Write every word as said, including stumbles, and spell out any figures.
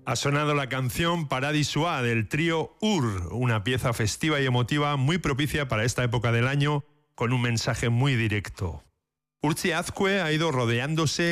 Ha sonado la canción Paradisua del trío Ur, una pieza festiva y emotiva muy propicia para esta época del año, con un mensaje muy directo. Urtzi Azkue ha ido rodeándose